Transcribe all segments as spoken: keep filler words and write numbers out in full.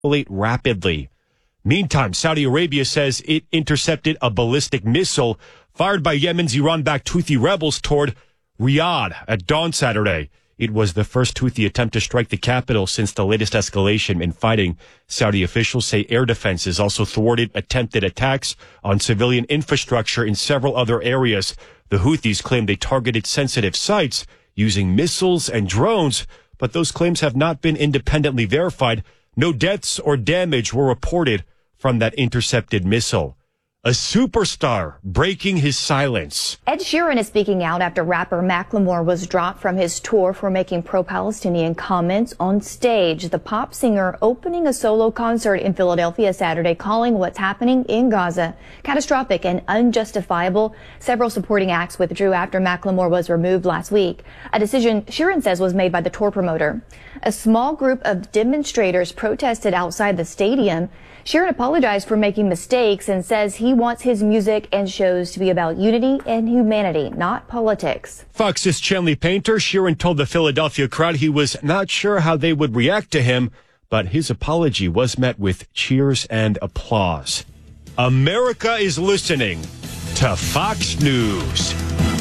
escalate rapidly. Meantime, Saudi Arabia says it intercepted a ballistic missile fired by Yemen's Iran-backed Houthi rebels toward Riyadh at dawn Saturday. It was the first Houthi attempt to strike the capital since the latest escalation in fighting. Saudi officials say air defenses also thwarted attempted attacks on civilian infrastructure in several other areas. The Houthis claim they targeted sensitive sites using missiles and drones, but those claims have not been independently verified. No deaths or damage were reported from that intercepted missile. A superstar breaking his silence. Ed Sheeran is speaking out after rapper Macklemore was dropped from his tour for making pro-Palestinian comments on stage. The pop singer opening a solo concert in Philadelphia Saturday, calling what's happening in Gaza catastrophic and unjustifiable. Several supporting acts withdrew after Macklemore was removed last week, a decision Sheeran says was made by the tour promoter. A small group of demonstrators protested outside the stadium. Sheeran apologized for making mistakes and says he wants his music and shows to be about unity and humanity, not politics. Fox's Chanley Painter, Sheeran told the Philadelphia crowd he was not sure how they would react to him, but his apology was met with cheers and applause. America is listening to Fox News.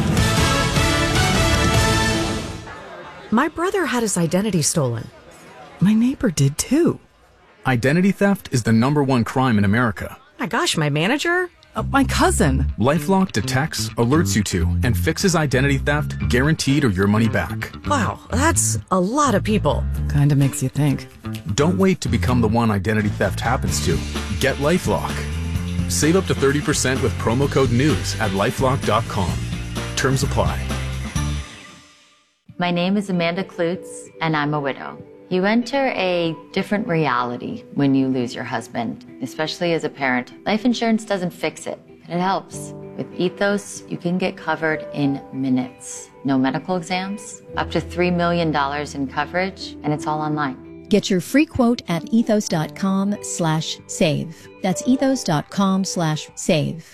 My brother had his identity stolen. My neighbor did too. Identity theft is the number one crime in America. My gosh, my manager? Uh, my cousin. LifeLock detects, alerts you to, and fixes identity theft, guaranteed or your money back. Wow, that's a lot of people. Kinda makes you think. Don't wait to become the one identity theft happens to. Get LifeLock. Save up to thirty percent with promo code NEWS at lifelock dot com. Terms apply. My name is Amanda Klutz, and I'm a widow. You enter a different reality when you lose your husband, especially as a parent. Life insurance doesn't fix it, but it helps. With Ethos, you can get covered in minutes. No medical exams, up to three million dollars in coverage, and it's all online. Get your free quote at ethos.com slash save. That's ethos.com slash save.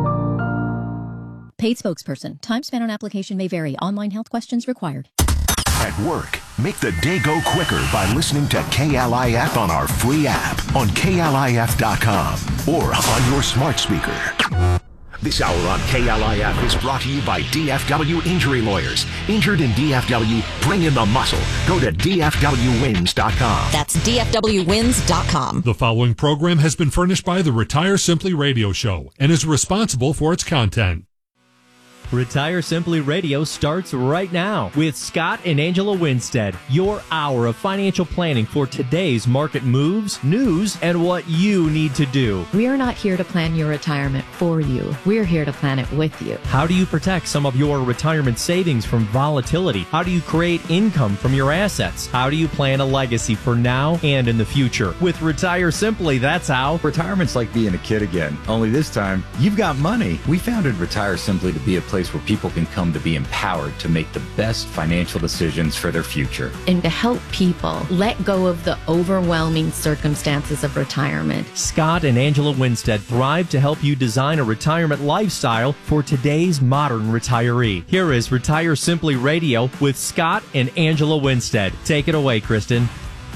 Paid spokesperson. Time spent on application may vary. Online health questions required. At work, make the day go quicker by listening to K L I F on our free app on K L I F dot com or on your smart speaker. This hour on K L I F is brought to you by D F W Injury Lawyers. Injured in D F W? Bring in the muscle. Go to D F W wins dot com. That's D F W wins dot com. The following program has been furnished by the Retire Simply Radio Show and is responsible for its content. Retire Simply Radio starts right now with Scott and Angela Winstead, your hour of financial planning for today's market moves, news, and what you need to do. We are not here to plan your retirement for you. We're here to plan it with you. How do you protect some of your retirement savings from volatility? How do you create income from your assets? How do you plan a legacy for now and in the future? With Retire Simply, that's how. Retirement's like being a kid again, only this time you've got money. We founded Retire Simply to be a place where people can come to be empowered to make the best financial decisions for their future. And to help people let go of the overwhelming circumstances of retirement. Scott and Angela Winstead thrive to help you design a retirement lifestyle for today's modern retiree. Here is Retire Simply Radio with Scott and Angela Winstead. Take it away, Kristen.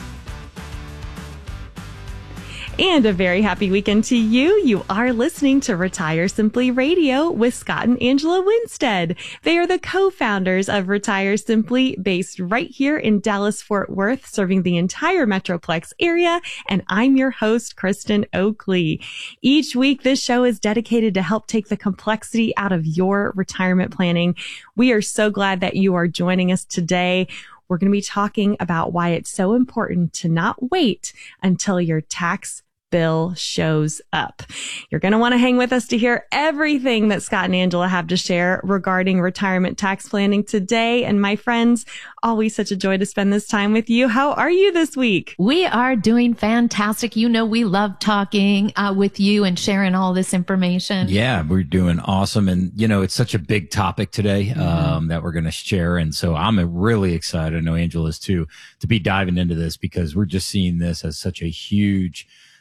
And a very happy weekend to you. You are listening to Retire Simply Radio with Scott and Angela Winstead. They are the co-founders of Retire Simply, based right here in Dallas-Fort Worth, serving the entire Metroplex area. And I'm your host, Kristen Oakley. Each week, this show is dedicated to help take the complexity out of your retirement planning. We are so glad that you are joining us today. We're going to be talking about why it's so important to not wait until your tax bill shows up. You're going to want to hang with us to hear everything that Scott and Angela have to share regarding retirement tax planning today. And my friends, always such a joy to spend this time with you. How are you this week? We are doing fantastic. You know, we love talking uh, with you and sharing all this information. Yeah, we're doing awesome. And, you know, it's such a big topic today mm-hmm. um, that we're going to share. And so I'm really excited, I know Angela is too, to be diving into this because we're just seeing this as such a huge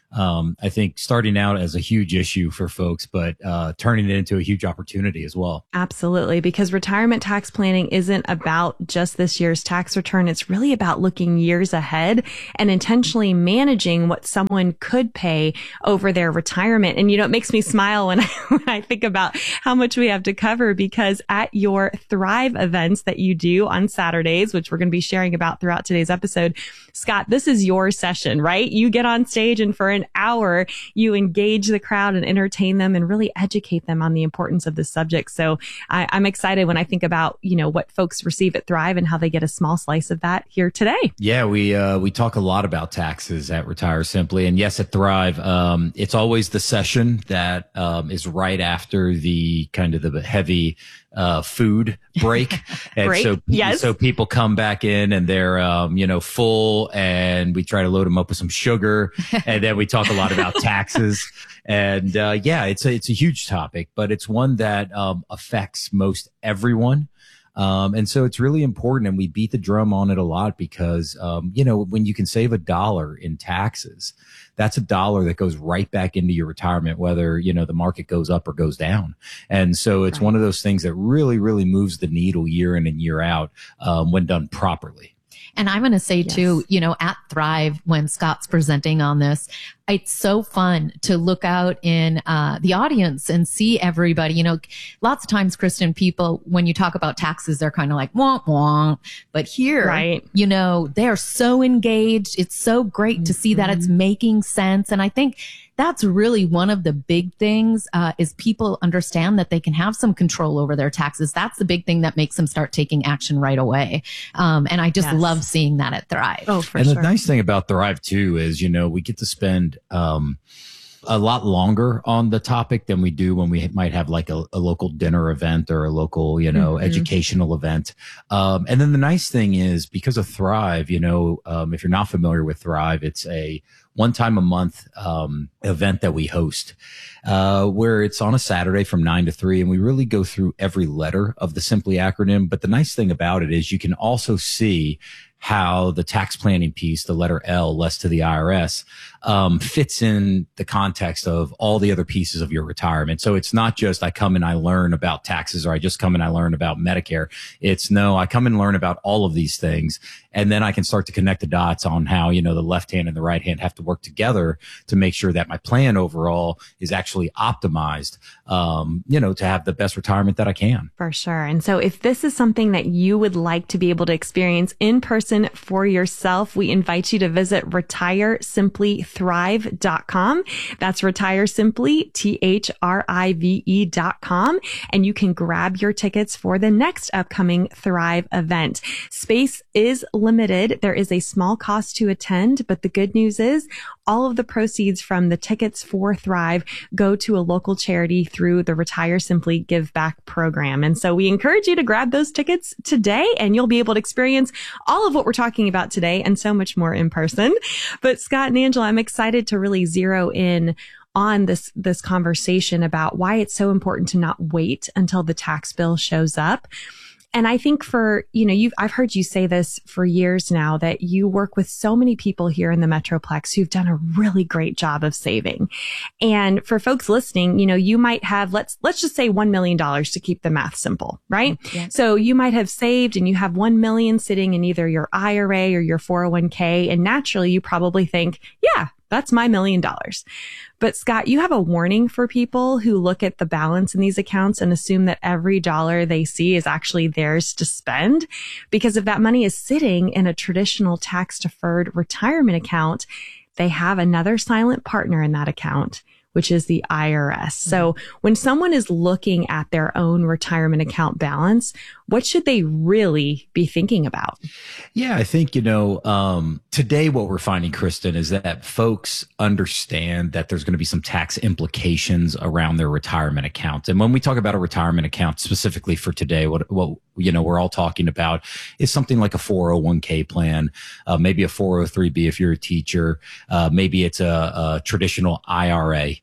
um, I think starting out as a huge issue for folks, but uh, turning it into a huge opportunity as well. Absolutely, because retirement tax planning isn't about just this year's tax return. It's really about looking years ahead and intentionally managing what someone could pay over their retirement. And, you know, it makes me smile when I, when I think about how much we have to cover, because at your Thrive events that you do on Saturdays, which we're going to be sharing about throughout today's episode, Scott, this is your session, right? You get on stage and for an hour, you engage the crowd and entertain them and really educate them on the importance of this subject. So I, I'm excited when I think about, you know, what folks receive at Thrive and how they get a small slice of that here today. Yeah, we uh, we talk a lot about taxes at Retire Simply. And yes, at Thrive, um, it's always the session that um, is right after the kind of the heavy uh, food break. And break? so, yes. so people come back in and they're, um, you know, full, and we try to load them up with some sugar. And then we talk a lot about taxes. And, uh, yeah, it's a, it's a huge topic, but it's one that, um, affects most everyone. Um, and so it's really important, and we beat the drum on it a lot because, um, you know, when you can save a dollar in taxes, that's a dollar that goes right back into your retirement, whether, you know, the market goes up or goes down. And so it's right. one of those things that really, really moves the needle year in and year out, um, when done properly. And I'm going to say yes. too, you know, at Thrive, when Scott's presenting on this, it's so fun to look out in uh, the audience and see everybody. You know, lots of times, Kristen, people, when you talk about taxes, they're kind of like, womp womp. But here, right. you know, they're so engaged. It's so great mm-hmm. to see that it's making sense. And I think that's really one of the big things, uh, is people understand that they can have some control over their taxes. That's the big thing that makes them start taking action right away. Um, and I just yes. love seeing that at Thrive. Oh, for and sure. the nice thing about Thrive too is, you know, we get to spend, um, a lot longer on the topic than we do when we might have like a, a local dinner event or a local, you know, mm-hmm. educational event. Um, and then the nice thing is, because of Thrive, you know, um, if you're not familiar with Thrive, it's a one time a month, um, event that we host, uh, where it's on a Saturday from nine to three. And we really go through every letter of the Simply acronym. But the nice thing about it is you can also see how the tax planning piece, the letter L, less to the I R S, um, fits in the context of all the other pieces of your retirement. So it's not just I come and I learn about taxes, or I just come and I learn about Medicare. It's no, I come and learn about all of these things. And then I can start to connect the dots on how, you know, the left hand and the right hand have to work together to make sure that my plan overall is actually optimized, um, you know, to have the best retirement that I can. For sure. And so if this is something that you would like to be able to experience in person for yourself, we invite you to visit retire simply thrive dot com. That's Retire Simply, T H R I V E dot com. And you can grab your tickets for the next upcoming Thrive event. Space is limited. There is a small cost to attend, but the good news is all of the proceeds from the tickets for Thrive go to a local charity through the Retire Simply Give Back program. And so we encourage you to grab those tickets today, and you'll be able to experience all of what we're talking about today and so much more in person. But Scott and Angela, I'm excited to really zero in on this, this conversation about why it's so important to not wait until the tax bill shows up. And I think for, you know, you've, I've heard you say this for years now, that you work with so many people here in the Metroplex who've done a really great job of saving. And for folks listening, you know, you might have, let's, let's just say one million dollars to keep the math simple, right? Yeah. So you might have saved and you have one million sitting in either your I R A or your four oh one k. And naturally you probably think, yeah, that's my million dollars. But Scott, you have a warning for people who look at the balance in these accounts and assume that every dollar they see is actually theirs to spend. Because if that money is sitting in a traditional tax deferred retirement account, they have another silent partner in that account, which is the I R S. So when someone is looking at their own retirement account balance, what should they really be thinking about? Yeah, I think, you know, um, today what we're finding, Kristen, is that folks understand that there's going to be some tax implications around their retirement account. And when we talk about a retirement account specifically for today, what, what you know, we're all talking about is something like a four oh one k plan, uh, maybe a four oh three b if you're a teacher, uh, maybe it's a, a traditional I R A.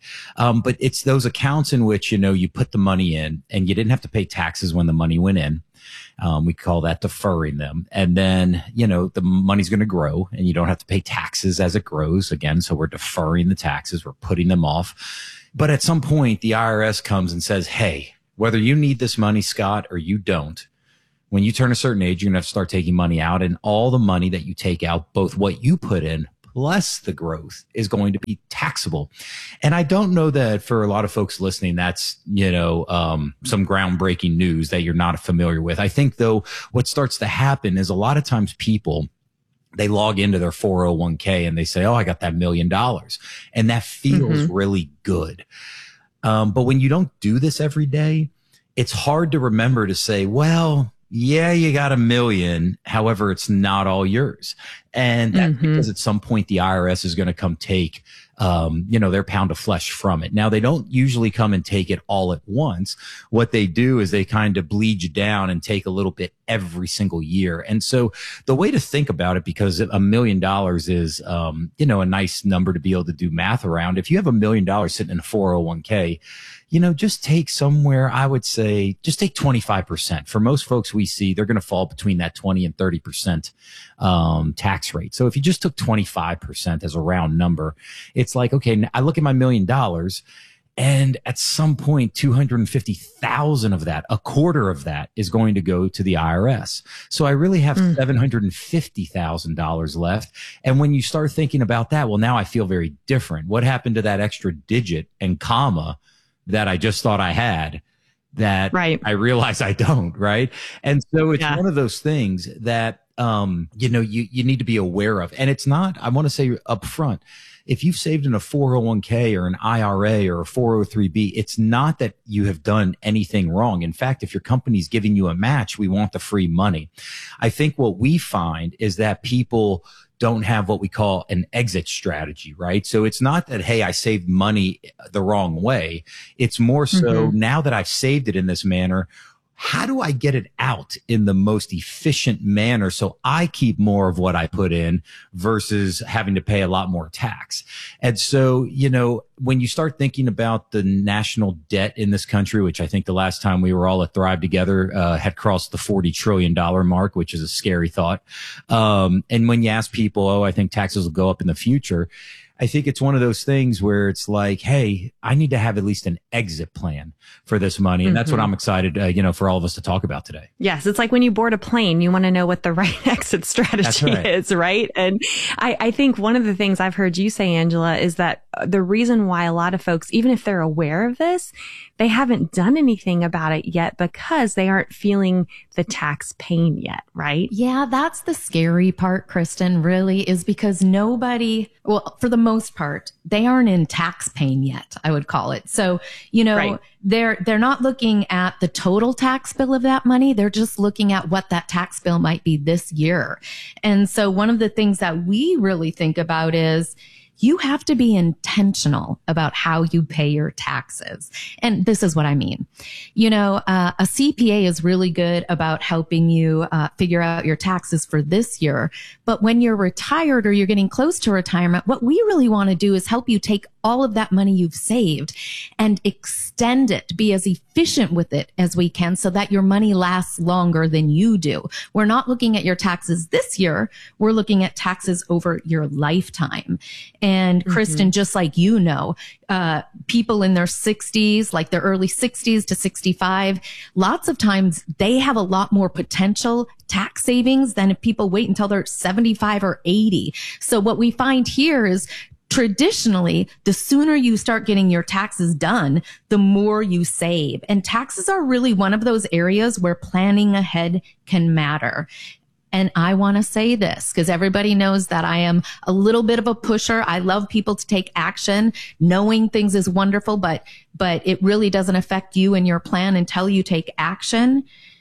Um, but it's those accounts in which, you know, you put the money in and you didn't have to pay taxes when the money went in. Um, we call that deferring them. And then, you know, the money's going to grow and you don't have to pay taxes as it grows again. So we're deferring the taxes. We're putting them off. But at some point, the I R S comes and says, hey, whether you need this money, Scott, or you don't, when you turn a certain age, you're going to have to start taking money out, and all the money that you take out, both what you put in plus the growth, is going to be taxable. And I don't know that for a lot of folks listening, that's, you know, um, some groundbreaking news that you're not familiar with. I think, though, what starts to happen is a lot of times people, they log into their four oh one k and they say, oh, I got that million dollars. And that feels mm-hmm. really good. Um, but when you don't do this every day, it's hard to remember to say, well, yeah, you got a million. However, it's not all yours. And that's mm-hmm. because at some point the I R S is going to come take, um, you know, their pound of flesh from it. Now, they don't usually come and take it all at once. What they do is they kind of bleed you down and take a little bit every single year. And so the way to think about it, because a million dollars is, um, you know, a nice number to be able to do math around. If you have a million dollars sitting in a four oh one k, you know, just take somewhere, I would say, just take twenty-five percent. For most folks we see, they're going to fall between that twenty and thirty percent um, tax rate. So if you just took twenty-five percent as a round number, it's like, okay, I look at my million dollars, and at some point, two hundred fifty thousand of that, a quarter of that, is going to go to the I R S. So I really have mm. seven hundred fifty thousand dollars left. And when you start thinking about that, well, now I feel very different. What happened to that extra digit and comma that I just thought I had, that right. I realize I don't, right? And so it's yeah. one of those things that, um, you know, you, you need to be aware of. And it's not, I want to say up front, if you've saved in a four oh one k or an I R A or a four oh three b, it's not that you have done anything wrong. In fact, if your company's giving you a match, we want the free money. I think what we find is that people don't have what we call an exit strategy, right? So it's not that, hey, I saved money the wrong way. It's more so mm-hmm. now that I've saved it in this manner, how do I get it out in the most efficient manner so I keep more of what I put in versus having to pay a lot more tax? And so, you know, when you start thinking about the national debt in this country, which I think the last time we were all at Thrive Together uh, had crossed the forty trillion dollars mark, which is a scary thought. Um, and when you ask people, oh, I think taxes will go up in the future, I think it's one of those things where it's like, hey, I need to have at least an exit plan for this money. And mm-hmm. that's what I'm excited, uh, you know, for all of us to talk about today. Yes. It's like when you board a plane, you want to know what the right exit strategy right. is, right? And I, I think one of the things I've heard you say, Angela, is that the reason why a lot of folks, even if they're aware of this, they haven't done anything about it yet because they aren't feeling the tax pain yet, right? Yeah, that's the scary part, Kristen, really, is because nobody, well, for the most part, they aren't in tax pain yet, I would call it. So, you know, right. they're, they're not looking at the total tax bill of that money. They're just looking at what that tax bill might be this year. And so one of the things that we really think about is, you have to be intentional about how you pay your taxes. And this is what I mean. You know, uh, a C P A is really good about helping you uh, figure out your taxes for this year. But when you're retired or you're getting close to retirement, what we really want to do is help you take all of that money you've saved and extend it, be as efficient with it as we can so that your money lasts longer than you do. We're not looking at your taxes this year. We're looking at taxes over your lifetime. And Kristen, mm-hmm. just like you know, uh, people in their sixties, like their early sixties to sixty-five, lots of times they have a lot more potential tax savings than if people wait until they're seventy-five or eighty. So what we find here is traditionally, the sooner you start getting your taxes done, the more you save. And taxes are really one of those areas where planning ahead can matter. And I want to say this because everybody knows that I am a little bit of a pusher. I love people to take action. Knowing things is wonderful, but, but it really doesn't affect you and your plan until you take action.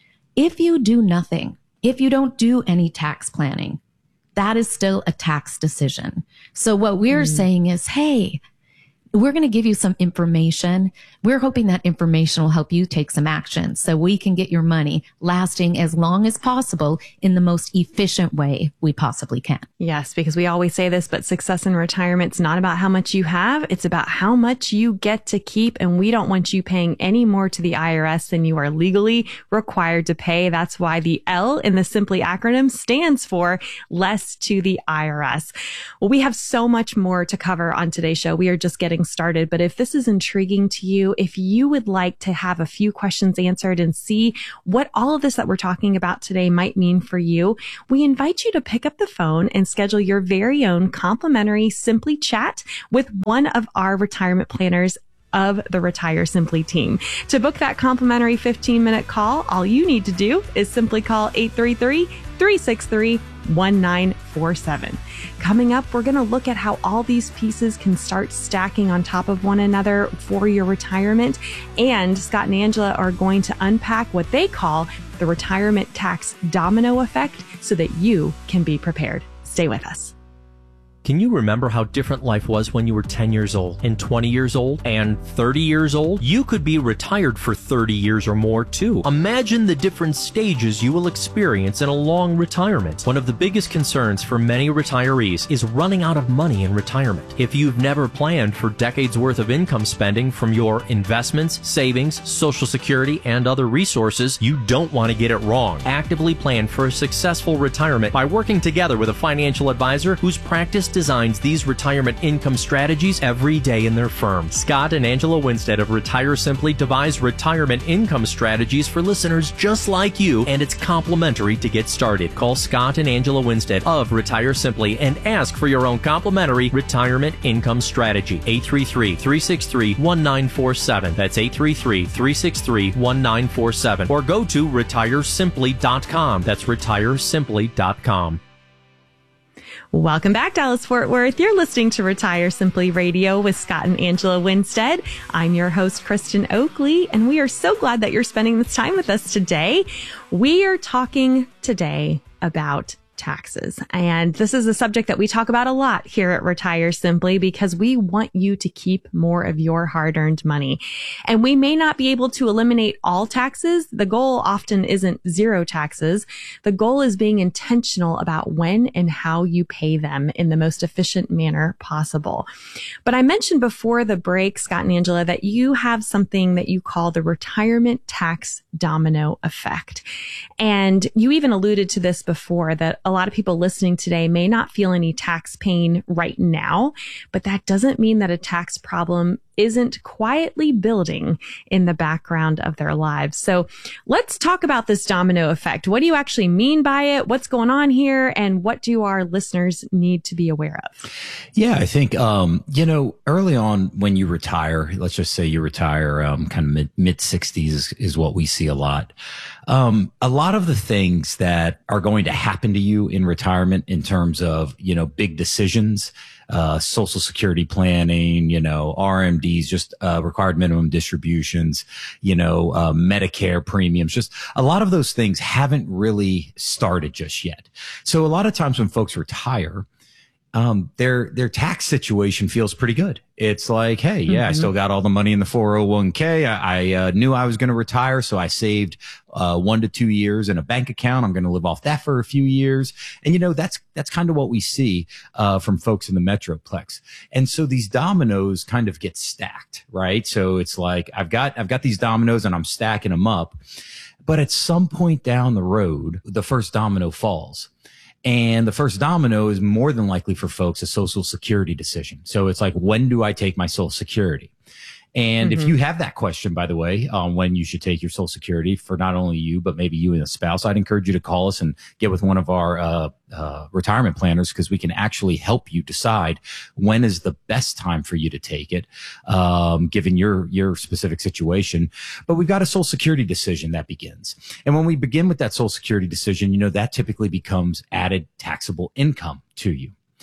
If you do nothing, if you don't do any tax planning, that is still a tax decision. So what we're mm. saying is, hey, we're going to give you some information. We're hoping that information will help you take some action so we can get your money lasting as long as possible in the most efficient way we possibly can. Yes, because we always say this, but success in retirement is not about how much you have. It's about how much you get to keep. And we don't want you paying any more to the I R S than you are legally required to pay. That's why the L in the Simply acronym stands for less to the I R S. Well, we have so much more to cover on today's show. We are just getting started. But if this is intriguing to you, if you would like to have a few questions answered and see what all of this that we're talking about today might mean for you, we invite you to pick up the phone and schedule your very own complimentary Simply chat with one of our retirement planners of the Retire Simply team. To book that complimentary fifteen minute call, all you need to do is simply call eight three three, three six three, one nine four seven. Coming up, we're going to look at how all these pieces can start stacking on top of one another for your retirement. And Scott and Angela are going to unpack what they call the retirement tax domino effect so that you can be prepared. Stay with us. Can you remember how different life was when you were ten years old and twenty years old and thirty years old? You could be retired for thirty years or more too. Imagine the different stages you will experience in a long retirement. One of the biggest concerns for many retirees is running out of money in retirement. If you've never planned for decades worth of income spending from your investments, savings, Social Security, and other resources, you don't want to get it wrong. Actively plan for a successful retirement by working together with a financial advisor whose practice designs these retirement income strategies every day in their firm. Scott and Angela Winstead of Retire Simply devise retirement income strategies for listeners just like you, and it's complimentary to get started. Call Scott and Angela Winstead of Retire Simply and ask for your own complimentary retirement income strategy. eight three three, three six three, one nine four seven. That's eight three three, three six three, one nine four seven. Or go to retire simply dot com. That's retire simply dot com. Welcome back, Dallas Fort Worth. You're listening to Retire Simply Radio with Scott and Angela Winstead. I'm your host, Kristen Oakley, and we are so glad that you're spending this time with us today. We are talking today about taxes. And this is a subject that we talk about a lot here at Retire Simply because we want you to keep more of your hard-earned money. And we may not be able to eliminate all taxes. The goal often isn't zero taxes. The goal is being intentional about when and how you pay them in the most efficient manner possible. But I mentioned before the break, Scott and Angela, that you have something that you call the retirement tax domino effect. And you even alluded to this before, that a lot of people listening today may not feel any tax pain right now, but that doesn't mean that a tax problem isn't quietly building in the background of their lives. So let's talk about this domino effect. What do you actually mean by it? What's going on here? And what do our listeners need to be aware of? Yeah, I think, um, you know, early on when you retire, let's just say you retire, um, kind of mid, mid sixties is, is what we see a lot. Um, a lot of the things that are going to happen to you in retirement in terms of, you know, big decisions, uh, Social Security planning, you know, R M Ds, just, uh, required minimum distributions, you know, uh, Medicare premiums, just a lot of those things haven't really started just yet. So a lot of times when folks retire, um, their, their tax situation feels pretty good. It's like, hey, yeah, mm-hmm. I still got all the money in the four oh one k. I, I uh, knew I was going to retire, so I saved uh one to two years in a bank account. I'm going to live off that for a few years. And, you know, that's that's kind of what we see uh from folks in the Metroplex. And so these dominoes kind of get stacked, right? So it's like I've got I've got these dominoes and I'm stacking them up. But at some point down the road, the first domino falls. And the first domino is more than likely for folks a Social Security decision. So it's like, when do I take my Social Security? And mm-hmm. if you have that question, by the way, on when you should take your Social Security for not only you, but maybe you and a spouse, I'd encourage you to call us and get with one of our uh, uh retirement planners, because we can actually help you decide when is the best time for you to take it, um, given your your specific situation. But we've got a Social Security decision that begins. And when we begin with that Social Security decision, you know, that typically becomes added taxable income to you.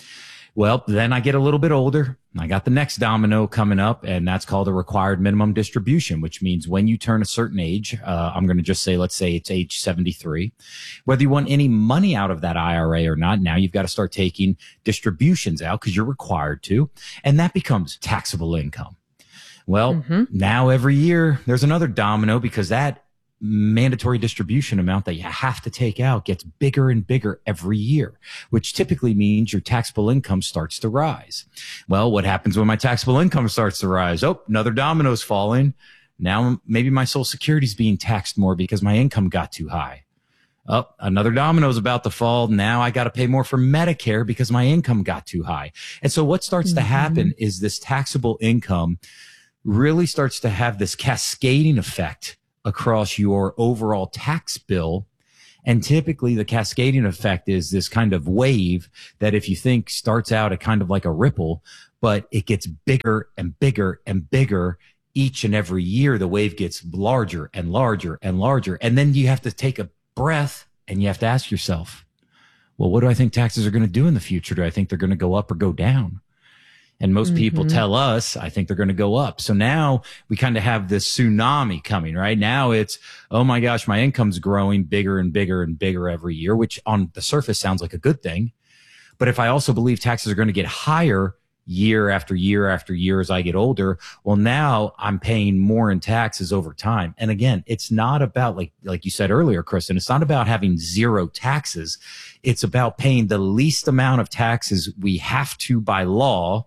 Well, then I get a little bit older. I got the next domino coming up, and that's called a required minimum distribution, which means when you turn a certain age, uh, I'm going to just say, let's say it's age seventy-three, whether you want any money out of that I R A or not, now you've got to start taking distributions out because you're required to, and that becomes taxable income. Well, mm-hmm. now every year there's another domino because that mandatory distribution amount that you have to take out gets bigger and bigger every year, which typically means your taxable income starts to rise. Well, what happens when my taxable income starts to rise? Oh, another domino's falling. Now maybe my Social Security is being taxed more because my income got too high. Oh, another domino's about to fall. Now I got to pay more for Medicare because my income got too high. And so what starts mm-hmm. to happen is this taxable income really starts to have this cascading effect across your overall tax bill. And typically the cascading effect is this kind of wave that if you think starts out at kind of like a ripple, but it gets bigger and bigger and bigger each and every year. The wave gets larger and larger and larger. And then you have to take a breath and you have to ask yourself, well, what do I think taxes are going to do in the future? Do I think they're going to go up or go down? And most mm-hmm. people tell us, I think they're going to go up. So now we kind of have this tsunami coming, right? Now it's, oh my gosh, my income's growing bigger and bigger and bigger every year, which on the surface sounds like a good thing. But if I also believe taxes are going to get higher year after year after year as I get older, well, now I'm paying more in taxes over time. And again, it's not about, like, like you said earlier, Kristen, it's not about having zero taxes. It's about paying the least amount of taxes we have to by law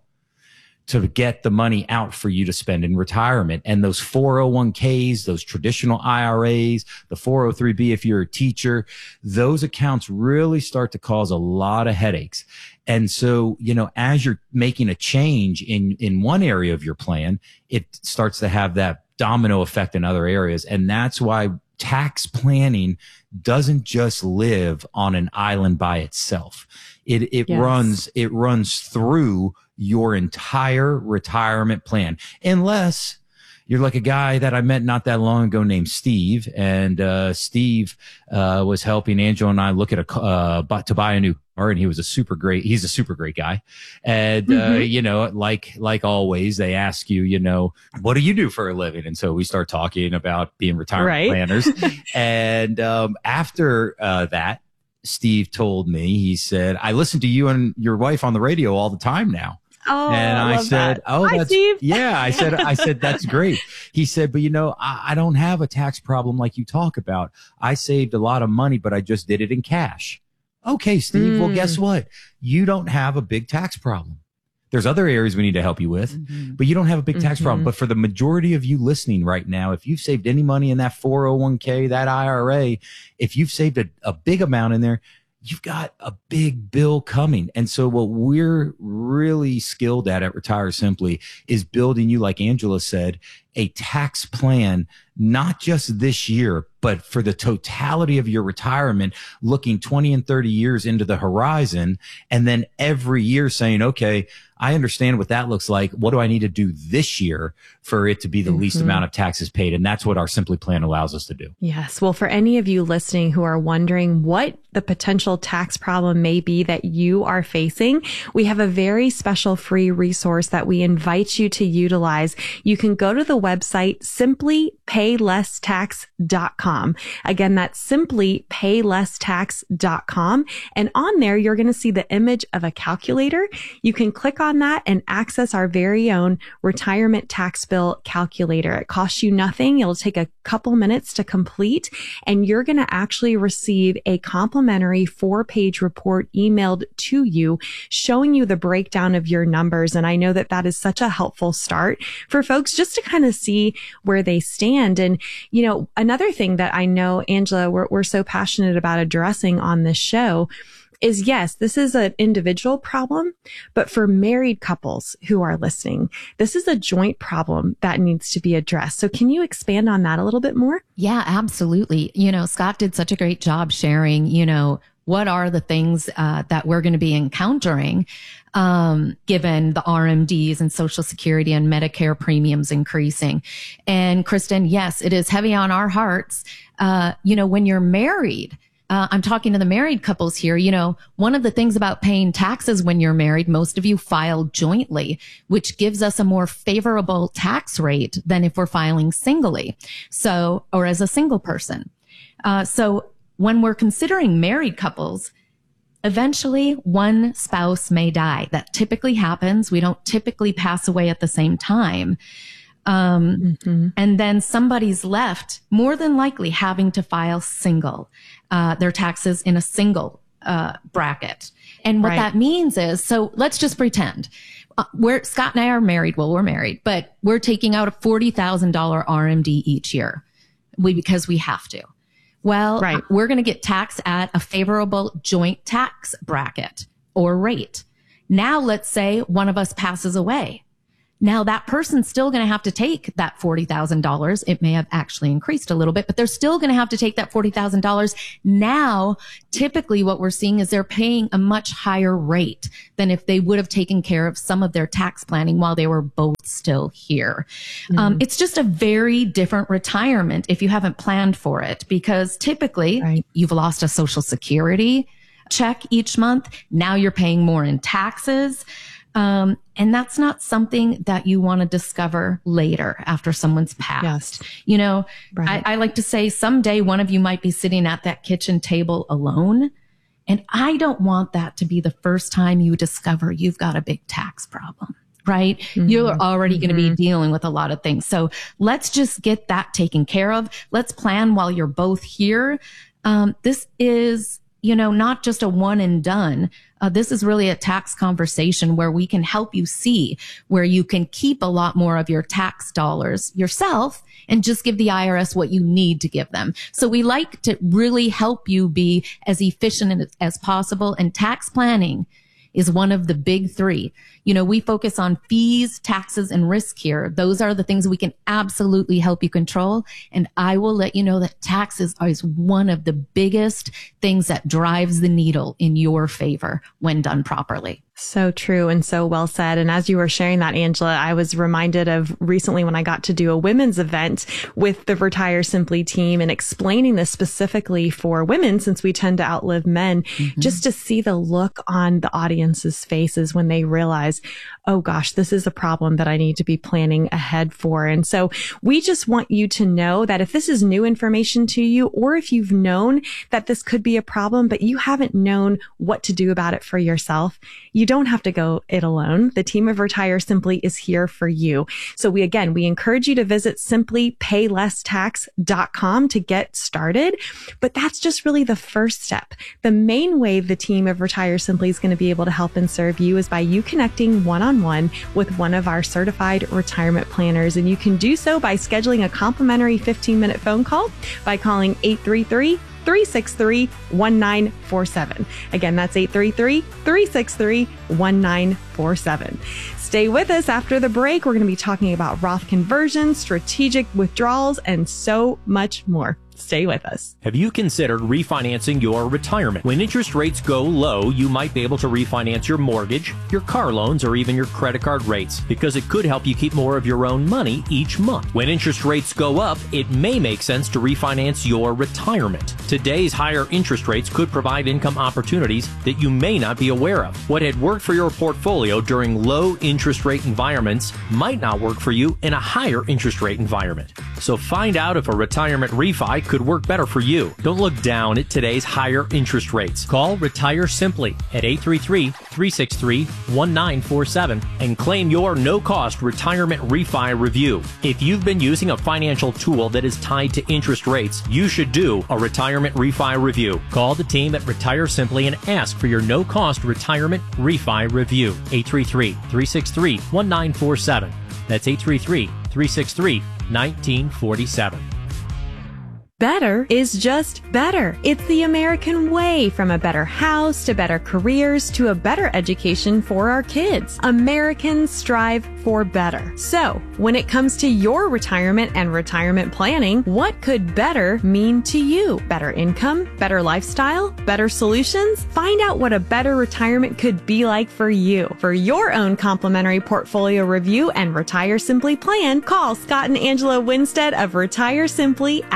to get the money out for you to spend in retirement. And those four oh one k's, those traditional I R As, the four oh three b if you're a teacher, those accounts really start to cause a lot of headaches. And so, you know, as you're making a change in, in one area of your plan, it starts to have that domino effect in other areas. And that's why tax planning doesn't just live on an island by itself. It, it yes. runs, it runs through your entire retirement plan, unless you're like a guy that I met not that long ago named Steve. And, uh, Steve, uh, was helping Angela and I look at a, uh, to buy a new car. And he was a super great, he's a super great guy. And, mm-hmm. uh, you know, like, like always, they ask you, you know, what do you do for a living? And so we start talking about being retirement right. planners. And, um, after, uh, that, Steve told me, he said, I listen to you and your wife on the radio all the time now. Oh, and I, I said, that. oh, Hi, that's, Steve. yeah, I said, I said, that's great. He said, but you know, I, I don't have a tax problem like you talk about. I saved a lot of money, but I just did it in cash. Okay, Steve. Mm. Well, guess what? You don't have a big tax problem. There's other areas we need to help you with, mm-hmm. but you don't have a big tax mm-hmm. problem. But for the majority of you listening right now, if you've saved any money in that four oh one k, that I R A, if you've saved a, a big amount in there, you've got a big bill coming. And so what we're really skilled at at Retire Simply is building you, like Angela said, a tax plan, not just this year, but for the totality of your retirement, looking twenty and thirty years into the horizon. And then every year saying, okay, I understand what that looks like. What do I need to do this year for it to be the mm-hmm. least amount of taxes paid? And that's what our Simply plan allows us to do. Yes. Well, for any of you listening who are wondering what the potential tax problem may be that you are facing, we have a very special free resource that we invite you to utilize. You can go to the website simply pay less tax dot com. Again, that's simply pay less tax dot com. And on there, you're going to see the image of a calculator. You can click on that and access our very own retirement tax bill calculator. It costs you nothing. It'll take a couple minutes to complete, and you're going to actually receive a complimentary four-page report emailed to you showing you the breakdown of your numbers. And I know that that is such a helpful start for folks just to kind of see where they stand. And, you know, another thing that I know, Angela, we're, we're so passionate about addressing on this show is, yes, this is an individual problem, but for married couples who are listening, this is a joint problem that needs to be addressed. So can you expand on that a little bit more? Yeah, absolutely. You know, Scott did such a great job sharing, you know, what are the things uh, that we're going to be encountering um, given the R M Ds and Social Security and Medicare premiums increasing. And Kristen, yes, it is heavy on our hearts. Uh, you know, when you're married, Uh, I'm talking to the married couples here. You know, one of the things about paying taxes when you're married, most of you file jointly, which gives us a more favorable tax rate than if we're filing singly. So, or as a single person. Uh, so when we're considering married couples, eventually one spouse may die. That typically happens. We don't typically pass away at the same time. Um, mm-hmm. And then somebody's left, more than likely having to file single, uh, their taxes in a single, uh, bracket. And what Right. that means is, so let's just pretend, uh, we're, Scott and I are married. Well, we're married, but we're taking out a forty thousand dollars R M D each year. We, because we have to. Well, Right. we're going to get taxed at a favorable joint tax bracket or rate. Now, let's say one of us passes away. Now that person's still going to have to take that forty thousand dollars. It may have actually increased a little bit, but they're still going to have to take that forty thousand dollars. Now, typically what we're seeing is they're paying a much higher rate than if they would have taken care of some of their tax planning while they were both still here. Mm-hmm. Um, it's just a very different retirement if you haven't planned for it, because typically right. you've lost a Social Security check each month. Now you're paying more in taxes. Um, and that's not something that you want to discover later after someone's passed. Yes. You know, right. I, I like to say someday one of you might be sitting at that kitchen table alone. And I don't want that to be the first time you discover you've got a big tax problem, right? Mm-hmm. You're already mm-hmm. going to be dealing with a lot of things. So let's just get that taken care of. Let's plan while you're both here. Um, this is, you know, not just a one and done. Uh, this is really a tax conversation where we can help you see where you can keep a lot more of your tax dollars yourself and just give the I R S what you need to give them. So we like to really help you be as efficient as possible, and tax planning is one of the big three. You know, we focus on fees, taxes, and risk here. Those are the things we can absolutely help you control. And I will let you know that taxes is one of the biggest things that drives the needle in your favor when done properly. So true and so well said. And as you were sharing that, Angela, I was reminded of recently when I got to do a women's event with the Retire Simply team and explaining this specifically for women, since we tend to outlive men, mm-hmm. just to see the look on the audience's faces when they realize, oh gosh, this is a problem that I need to be planning ahead for. And so we just want you to know that if this is new information to you, or if you've known that this could be a problem, but you haven't known what to do about it for yourself, you don't have to go it alone. The team of Retire Simply is here for you. So we, again, we encourage you to visit simply pay less tax dot com to get started. But that's just really the first step. The main way the team of Retire Simply is going to be able to help and serve you is by you connecting one-on-one with one of our certified retirement planners. And you can do so by scheduling a complimentary fifteen minute phone call by calling eight three three, three six three, one nine four seven. Again, that's eight three three, three six three, one nine four seven. Stay with us after the break. We're going to be talking about Roth conversions, strategic withdrawals, and so much more. Stay with us. Have you considered refinancing your retirement? When interest rates go low, you might be able to refinance your mortgage, your car loans, or even your credit card rates, because it could help you keep more of your own money each month. When interest rates go up, it may make sense to refinance your retirement. Today's higher interest rates could provide income opportunities that you may not be aware of. What had worked for your portfolio during low interest rate environments might not work for you in a higher interest rate environment. So find out if a retirement refi could work better for you. Don't look down at today's higher interest rates. Call Retire Simply at eight three three, three six three, one nine four seven and claim your no-cost retirement refi review. If you've been using a financial tool that is tied to interest rates, you should do a retirement refi review. Call the team at Retire Simply and ask for your no-cost retirement refi review. eight three three, three six three, one nine four seven. That's eight three three, three six three, one nine four seven. Better is just better. It's the American way, from a better house to better careers to a better education for our kids. Americans strive for better. So, when it comes to your retirement and retirement planning, what could better mean to you? Better income? Better lifestyle? Better solutions? Find out what a better retirement could be like for you. For your own complimentary portfolio review and Retire Simply plan, call Scott and Angela Winstead of Retire Simply at eight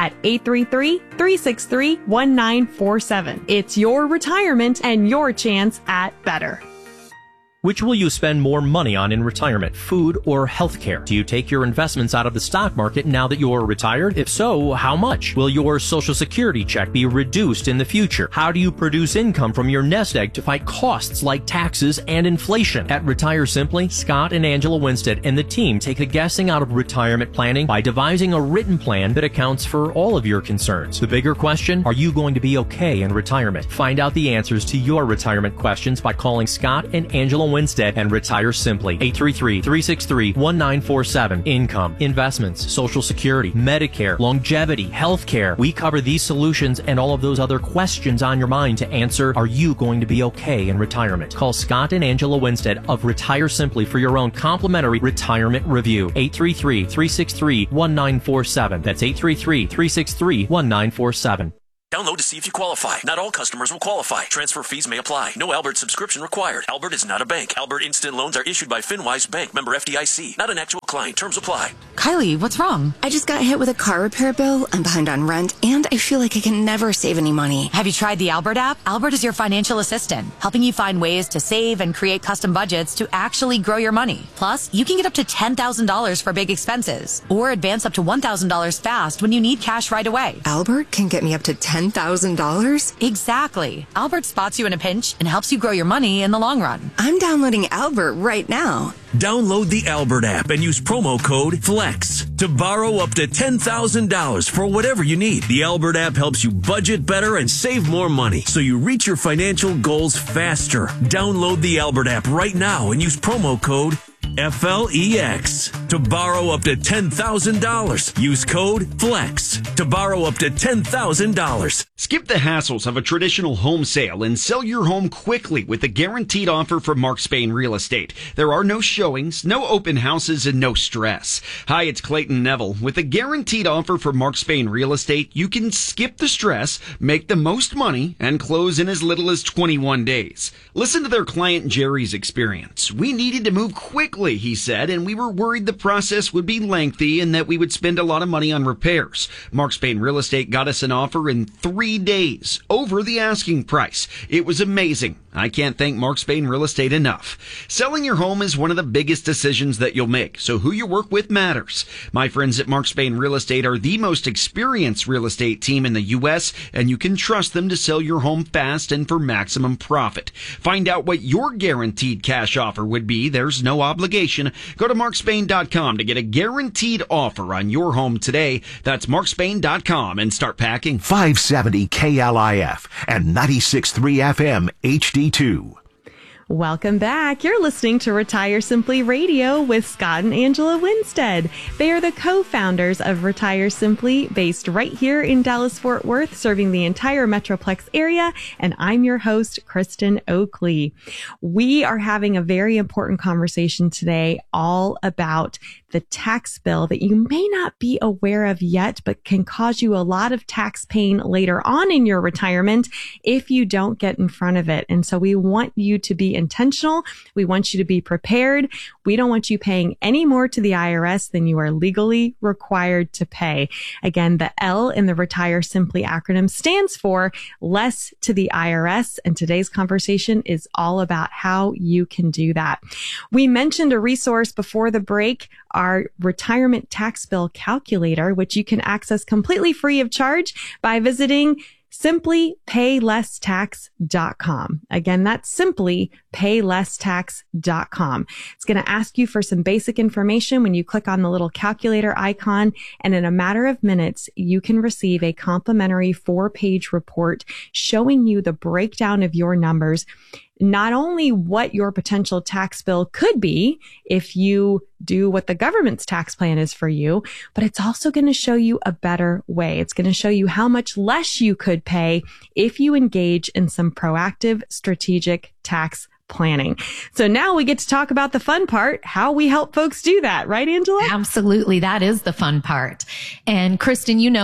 three three, three six three, one nine four seven. It's your retirement and your chance at better. Which will you spend more money on in retirement, food or healthcare? Do you take your investments out of the stock market now that you're retired? If so, how much? Will your Social Security check be reduced in the future? How do you produce income from your nest egg to fight costs like taxes and inflation? At Retire Simply, Scott and Angela Winstead and the team take the guessing out of retirement planning by devising a written plan that accounts for all of your concerns. The bigger question, are you going to be okay in retirement? Find out the answers to your retirement questions by calling Scott and Angela Winstead and Retire Simply. eight three three, three six three, one nine four seven. Income, investments, Social Security, Medicare, longevity, healthcare. We cover these solutions and all of those other questions on your mind to answer, are you going to be okay in retirement? Call Scott and Angela Winstead of Retire Simply for your own complimentary retirement review. eight three three, three six three, one nine four seven. That's eight three three, three six three, one nine four seven. Download to see if you qualify. Not all customers will qualify. Transfer fees may apply. No Albert subscription required. Albert is not a bank. Albert Instant Loans are issued by FinWise Bank, member F D I C. Not an actual client. Terms apply. Kylie, what's wrong? I just got hit with a car repair bill. I'm behind on rent, and I feel like I can never save any money. Have you tried the Albert app? Albert is your financial assistant, helping you find ways to save and create custom budgets to actually grow your money. Plus, you can get up to ten thousand dollars for big expenses, or advance up to one thousand dollars fast when you need cash right away. Albert can get me up to ten thousand dollars? Exactly. Albert spots you in a pinch and helps you grow your money in the long run. I'm downloading Albert right now. Download the Albert app and use promo code FLEX to borrow up to ten thousand dollars for whatever you need. The Albert app helps you budget better and save more money so you reach your financial goals faster. Download the Albert app right now and use promo code F L E X to borrow up to ten thousand dollars. Use code FLEX to borrow up to ten thousand dollars. Skip the hassles of a traditional home sale and sell your home quickly with a guaranteed offer from Mark Spain Real Estate. There are no showings, no open houses, and no stress. Hi, it's Clayton Neville. With a guaranteed offer from Mark Spain Real Estate, you can skip the stress, make the most money, and close in as little as twenty-one days. Listen to their client Jerry's experience. We needed to move quickly, he said, and we were worried the process would be lengthy and that we would spend a lot of money on repairs. Mark Spain Real Estate got us an offer in three days, over the asking price. It was amazing. I can't thank Mark Spain Real Estate enough. Selling your home is one of the biggest decisions that you'll make, so who you work with matters. My friends at Mark Spain Real Estate are the most experienced real estate team in the U S, and you can trust them to sell your home fast and for maximum profit. Find out what your guaranteed cash offer would be. There's no obligation. Go to mark spain dot com to get a guaranteed offer on your home today. That's mark spain dot com and start packing. five seventy K L I F and ninety-six point three F M H D two. Welcome back. You're listening to Retire Simply Radio with Scott and Angela Winstead. They are the co-founders of Retire Simply, based right here in Dallas-Fort Worth, serving the entire Metroplex area. And I'm your host, Kristen Oakley. We are having a very important conversation today all about the tax bill that you may not be aware of yet, but can cause you a lot of tax pain later on in your retirement if you don't get in front of it. And so we want you to be intentional. We want you to be prepared. We don't want you paying any more to the I R S than you are legally required to pay. Again, the L in the Retire Simply acronym stands for less to the I R S. And today's conversation is all about how you can do that. We mentioned a resource before the break, our retirement tax bill calculator, which you can access completely free of charge by visiting simply pay less tax dot com. Again, that's simply pay less tax dot com. It's going to ask you for some basic information when you click on the little calculator icon, and in a matter of minutes, you can receive a complimentary four-page report showing you the breakdown of your numbers, not only what your potential tax bill could be if you do what the government's tax plan is for you, but it's also going to show you a better way. It's going to show you how much less you could pay if you engage in some proactive, strategic tax planning. So now we get to talk about the fun part, how we help folks do that. Right, Angela? Absolutely. That is the fun part. And Kristen, you know,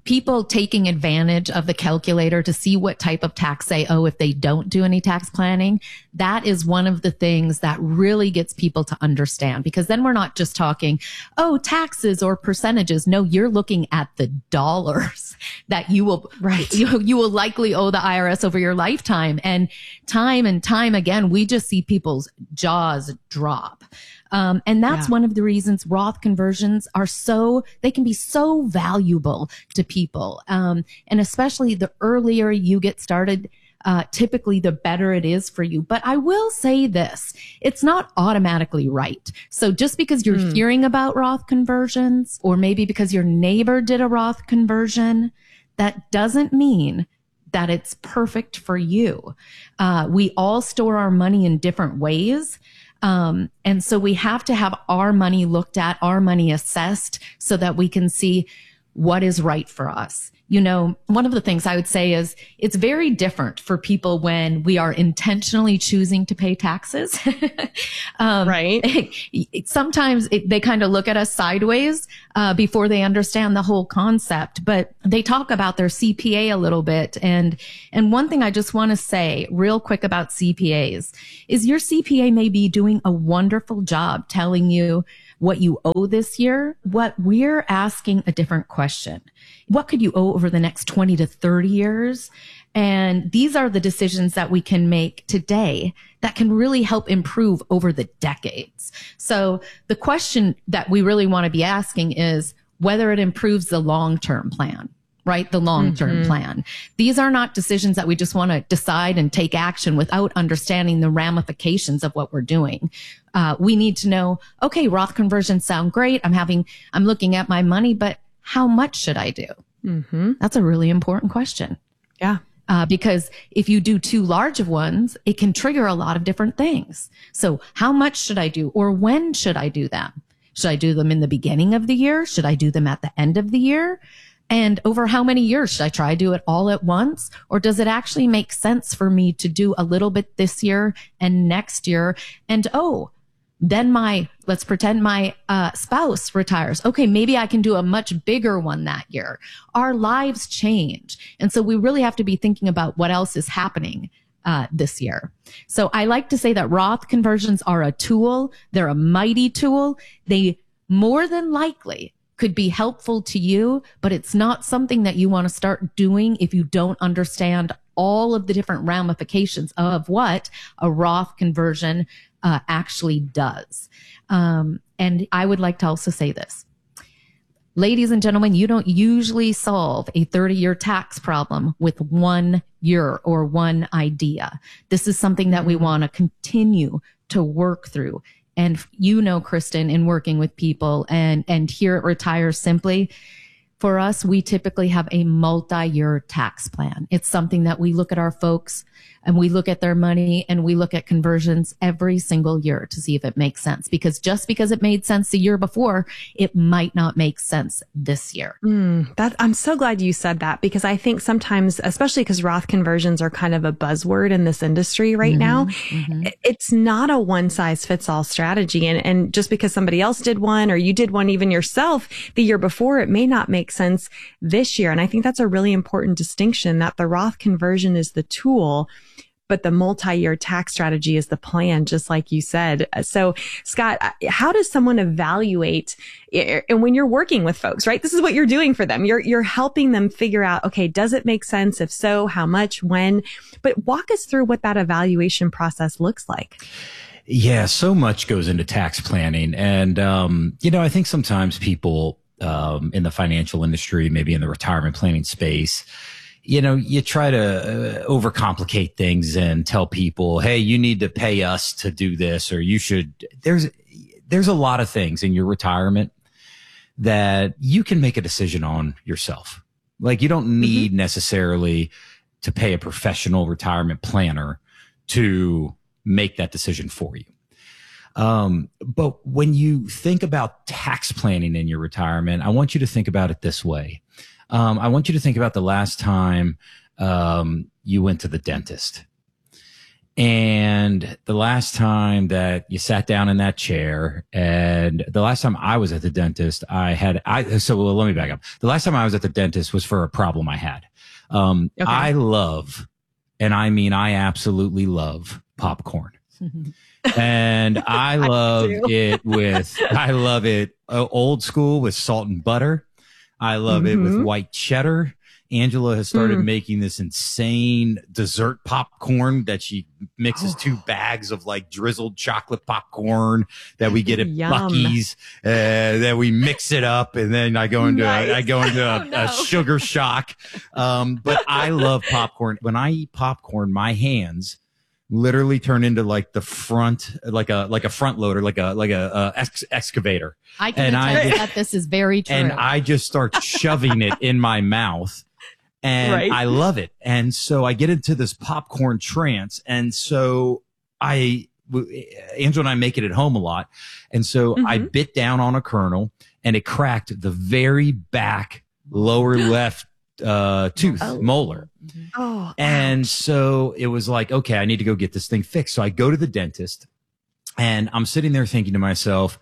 people taking advantage of the calculator to see what type of tax they owe if they don't do any tax planning, that is one of the things that really gets people to understand, because then we're not just talking, oh, taxes or percentages. No, you're looking at the dollars that you will, right. you, you will likely owe the I R S over your lifetime. And time and time again, we just see people's jaws drop. Um, and that's yeah. one of the reasons Roth conversions are so, they can be so valuable to people. Um, and especially the earlier you get started, uh, typically the better it is for you. But I will say this, it's not automatically right. So just because you're mm. hearing about Roth conversions, or maybe because your neighbor did a Roth conversion, that doesn't mean that it's perfect for you. Uh, we all store our money in different ways. Um, and so we have to have our money looked at, our money assessed, so that we can see what is right for us. You know, one of the things I would say is it's very different for people when we are intentionally choosing to pay taxes. um, right. It, it, sometimes it, they kind of look at us sideways uh, before they understand the whole concept, but they talk about their C P A a little bit. And, and one thing I just want to say real quick about C P As is your C P A may be doing a wonderful job telling you what you owe this year. What we're asking a different question. What could you owe over the next twenty to thirty years? And these are the decisions that we can make today that can really help improve over the decades. So the question that we really want to be asking is whether it improves the long-term plan, right? The long-term mm-hmm. plan. These are not decisions that we just want to decide and take action without understanding the ramifications of what we're doing. Uh, we need to know, okay, Roth conversions sound great. I'm having, I'm looking at my money, but how much should I do? Mm-hmm. That's a really important question. Yeah. Uh, because if you do too large of ones, it can trigger a lot of different things. So how much should I do, or when should I do them? Should I do them in the beginning of the year? Should I do them at the end of the year? And over how many years? Should I try to do it all at once? Or does it actually make sense for me to do a little bit this year and next year? And, oh, then my, let's pretend my uh, spouse retires. Okay, maybe I can do a much bigger one that year. Our lives change. And so we really have to be thinking about what else is happening uh, this year. So I like to say that Roth conversions are a tool. They're a mighty tool. They more than likely could be helpful to you, but it's not something that you want to start doing if you don't understand all of the different ramifications of what a Roth conversion uh, actually does. Um, and I would like to also say this. Ladies and gentlemen, you don't usually solve a thirty-year tax problem with one year or one idea. This is something that we want to continue to work through. And you know, Kristen, in working with people and, and here at Retire Simply, for us, we typically have a multi-year tax plan. It's something that we look at our folks and we look at their money and we look at conversions every single year to see if it makes sense. Because just because it made sense the year before, it might not make sense this year. Mm, that, I'm so glad you said that, because I think sometimes, especially because Roth conversions are kind of a buzzword in this industry right mm-hmm, now, mm-hmm. it's not a one size fits all strategy. And, and just because somebody else did one or you did one even yourself the year before, it may not make sense this year. And I think that's a really important distinction, that the Roth conversion is the tool, but the multi-year tax strategy is the plan, just like you said. So, Scott, how does someone evaluate, and when you're working with folks, right? This is what you're doing for them. You're, you're helping them figure out, okay, does it make sense? If so, how much, when? But walk us through what that evaluation process looks like. Yeah, so much goes into tax planning. And, um, you know, I think sometimes people um, in the financial industry, maybe in the retirement planning space, you know, you try to uh, overcomplicate things and tell people, hey, you need to pay us to do this, or you should. There's, there's a lot of things in your retirement that you can make a decision on yourself. Like, you don't need mm-hmm. necessarily to pay a professional retirement planner to make that decision for you. Um, but when you think about tax planning in your retirement, I want you to think about it this way. Um, I want you to think about the last time um, you went to the dentist. And the last time that you sat down in that chair, and the last time I was at the dentist, I had, I, so well, let me back up. The last time I was at the dentist was for a problem I had. Um, okay. I love, and I mean, I absolutely love popcorn. And I love I it with, I love it uh, old school with salt and butter. I love mm-hmm. it with white cheddar. Angela has started mm. making this insane dessert popcorn that she mixes oh. two bags of like drizzled chocolate popcorn that we get at Yum. Buc-ee's. Uh, then we mix it up, and then I go into nice. a, I go into a, oh, no. a sugar shock. Um, but I love popcorn. When I eat popcorn, my hands literally turn into like the front, like a like a front loader, like a like a, a ex- excavator. I can and attest I, that this is very true. And I just start shoving it in my mouth. And right. I love it. And so I get into this popcorn trance. And so I, Angela and I make it at home a lot. And so mm-hmm. I bit down on a kernel and it cracked the very back lower left uh, tooth oh. molar. Mm-hmm. Oh, and so it was like, okay, I need to go get this thing fixed. So I go to the dentist and I'm sitting there thinking to myself,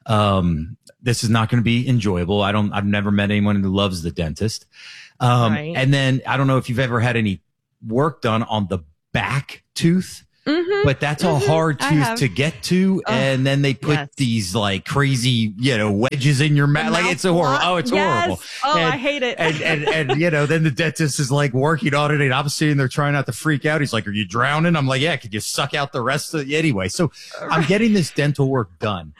um, this is not going to be enjoyable. I don't, I've never met anyone who loves the dentist. Um, right. And then I don't know if you've ever had any work done on the back tooth, mm-hmm. but that's mm-hmm. a hard tooth to get to. Oh, and then they put yes. these like crazy, you know, wedges in your mouth. Like it's a horrible. Oh, it's yes. horrible. Oh, and, I hate it. and, and, and, you know, then the dentist is like working on it and I'm sitting there trying not to freak out. He's like, are you drowning? I'm like, yeah, could you suck out the rest of it? Anyway, so right. I'm getting this dental work done